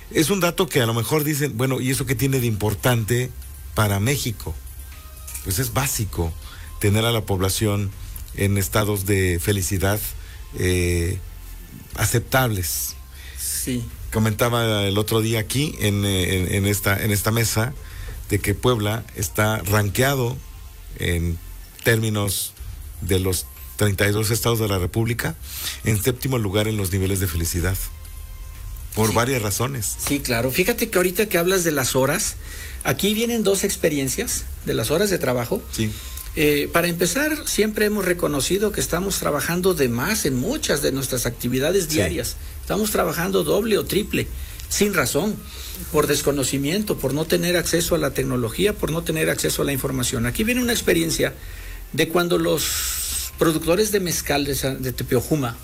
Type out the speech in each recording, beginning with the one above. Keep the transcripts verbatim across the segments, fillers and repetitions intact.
Es un dato que a lo mejor dicen, bueno, ¿y eso qué tiene de importante para México? Pues es básico tener a la población en estados de felicidad eh, aceptables. Sí. Comentaba el otro día aquí en, en, en, esta, en esta mesa de que Puebla está rankeado en términos de los treinta y dos estados de la República en séptimo lugar en los niveles de felicidad. Por sí. varias razones. Sí, claro. Fíjate que ahorita que hablas de las horas, aquí vienen dos experiencias de las horas de trabajo. Sí. Eh, para empezar, siempre hemos reconocido que estamos trabajando de más en muchas de nuestras actividades diarias. Sí. Estamos trabajando doble o triple, sin razón, por desconocimiento, por no tener acceso a la tecnología, por no tener acceso a la información. Aquí viene una experiencia de cuando los productores de mezcal de, de Tepeojuma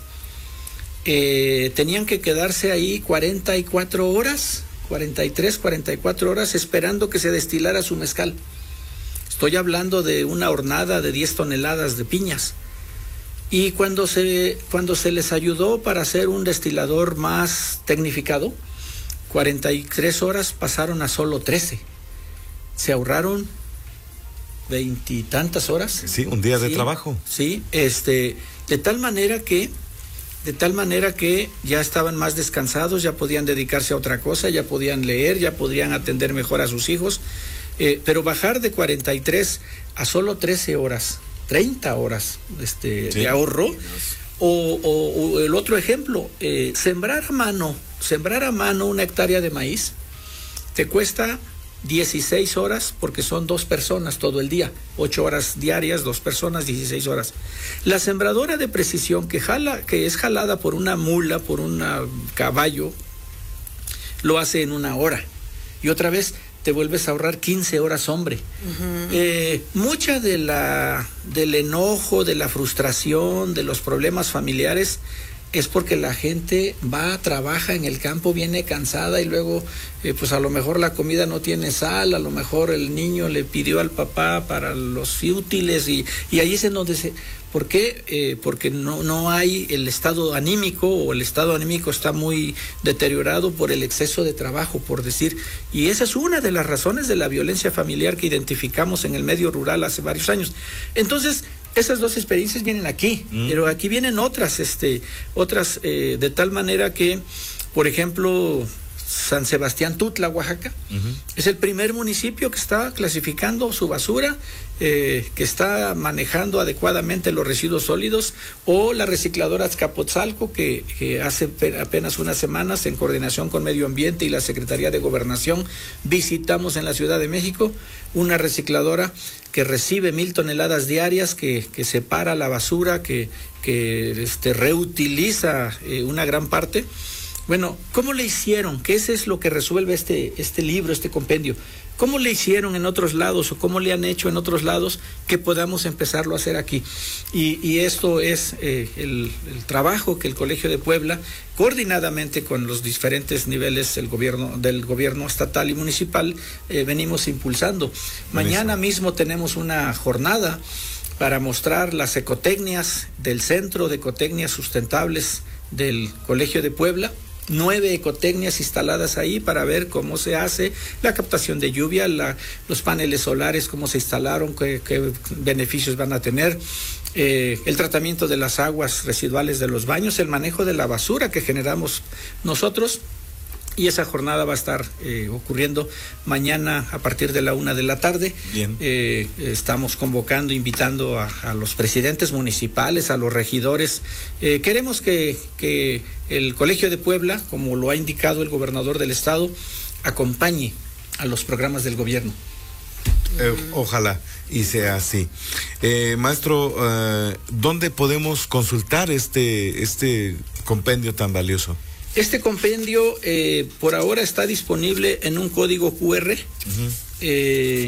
Eh, tenían que quedarse ahí cuarenta y cuatro horas, cuarenta y tres, cuarenta y cuatro horas esperando que se destilara su mezcal. Estoy hablando de una hornada de diez toneladas de piñas. Y cuando se, cuando se les ayudó para hacer un destilador más tecnificado, cuarenta y tres horas pasaron a solo trece. Se ahorraron veintitantas horas. Sí, un día de sí, trabajo. Sí, este, de tal manera que De tal manera que ya estaban más descansados, ya podían dedicarse a otra cosa, ya podían leer, ya podían atender mejor a sus hijos. Eh, pero bajar de cuarenta y tres a solo trece horas, treinta horas este, sí. de ahorro. O, o, o el otro ejemplo, eh, sembrar a mano, sembrar a mano una hectárea de maíz te cuesta dieciséis horas porque son dos personas todo el día, ocho horas diarias, dos personas, dieciséis horas. La sembradora de precisión que jala, que es jalada por una mula, por un caballo, lo hace en una hora. Y otra vez te vuelves a ahorrar quince horas, hombre. Uh-huh. Eh, mucha de la, del enojo, de la frustración, de los problemas familiares es porque la gente va, trabaja en el campo, viene cansada y luego eh, pues a lo mejor la comida no tiene sal, a lo mejor el niño le pidió al papá para los útiles y, y ahí es en donde se... ¿Por qué? Eh, porque no, no hay el estado anímico o el estado anímico está muy deteriorado por el exceso de trabajo, por decir, y esa es una de las razones de la violencia familiar que identificamos en el medio rural hace varios años. Entonces, esas dos experiencias vienen aquí, mm. pero aquí vienen otras, este, otras eh, de tal manera que, por ejemplo, San Sebastián Tutla, Oaxaca, uh-huh. es el primer municipio que está clasificando su basura, eh, que está manejando adecuadamente los residuos sólidos, o la recicladora Azcapotzalco, que, que hace apenas unas semanas, en coordinación con Medio Ambiente y la Secretaría de Gobernación, visitamos en la Ciudad de México una recicladora que recibe mil toneladas diarias, que, que separa la basura, que, que este, reutiliza eh, una gran parte. Bueno, ¿cómo le hicieron? Que ese es lo que resuelve este, este libro, este compendio. ¿Cómo le hicieron en otros lados o cómo le han hecho en otros lados que podamos empezarlo a hacer aquí? Y, y esto es eh, el, el trabajo que el Colegio de Puebla, coordinadamente con los diferentes niveles del gobierno, del gobierno estatal y municipal, eh, venimos impulsando. Mañana mismo tenemos una jornada para mostrar las ecotecnias del Centro de Ecotecnias Sustentables del Colegio de Puebla. Nueve ecotecnias instaladas ahí para ver cómo se hace la captación de lluvia, la, los paneles solares, cómo se instalaron, qué, qué beneficios van a tener, eh, el tratamiento de las aguas residuales de los baños, el manejo de la basura que generamos nosotros. Y esa jornada va a estar eh, ocurriendo mañana a partir de la una de la tarde. Bien. Eh, estamos convocando, invitando a, a los presidentes municipales, a los regidores. Eh, queremos que, que el Colegio de Puebla, como lo ha indicado el gobernador del estado, acompañe a los programas del gobierno. Eh, ojalá y sea así. Eh, maestro, eh, ¿dónde podemos consultar este, este compendio tan valioso? Este compendio eh, por ahora está disponible en un código cu erre uh-huh. eh,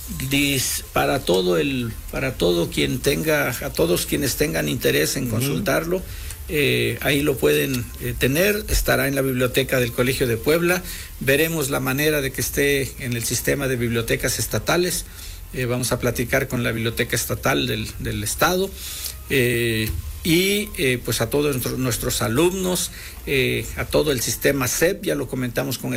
dis, para todo el para todo quien tenga a todos quienes tengan interés en uh-huh. consultarlo. Eh, ahí lo pueden eh, tener, estará en la biblioteca del Colegio de Puebla. Veremos la manera de que esté en el sistema de bibliotecas estatales. Eh, vamos a platicar con la biblioteca estatal del, del estado. Eh, y eh, pues a todos nuestros alumnos, eh, a todo el sistema C E P, ya lo comentamos con el